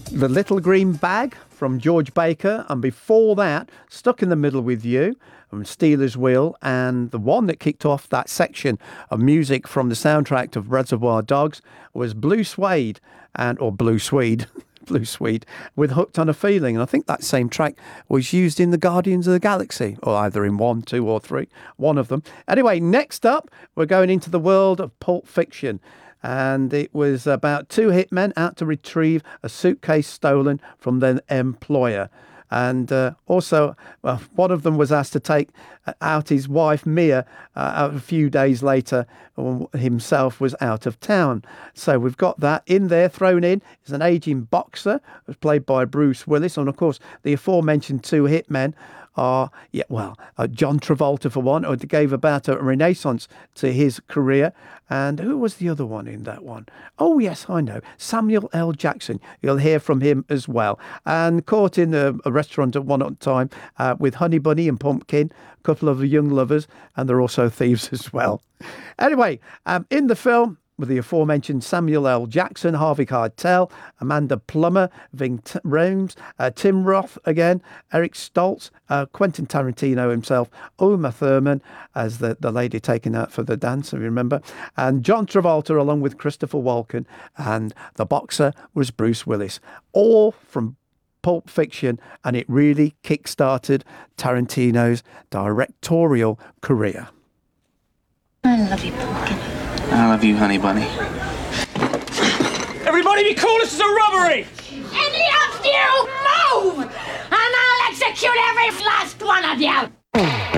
The Little Green Bag from George Baker, and before that, Stuck in the Middle with You from Stealers Wheel, and the one that kicked off that section of music from the soundtrack of Reservoir Dogs was Blue Suede, or Blue Swede, Blue Swede, with Hooked on a Feeling. And I think that same track was used in the Guardians of the Galaxy, or either in 1, 2 or 3, one of them. Anyway, next up, we're going into the world of Pulp Fiction. And it was about two hitmen out to retrieve a suitcase stolen from their employer. And also, one of them was asked to take out his wife, Mia, a few days later. Himself was out of town. So we've got that in there. Thrown in is an aging boxer, was played by Bruce Willis. And, of course, the aforementioned two hitmen are, John Travolta, for one, who gave about a renaissance to his career. And who was the other one in that one? Oh, yes, I know. Samuel L. Jackson. You'll hear from him as well. And caught in a restaurant at one time with Honey Bunny and Pumpkin, a couple of young lovers, and they're also thieves as well. Anyway, in the film, with the aforementioned Samuel L. Jackson, Harvey Keitel, Amanda Plummer, Ving Rhames, Tim Roth again, Eric Stoltz, Quentin Tarantino himself, Uma Thurman as the lady taken out for the dance, if you remember, and John Travolta along with Christopher Walken, and the boxer was Bruce Willis, all from Pulp Fiction, and it really kick-started Tarantino's directorial career. I love you, Pumpkin. I love you, Honey Bunny. Everybody be cool, this is a robbery! Any of you move, and I'll execute every last one of you!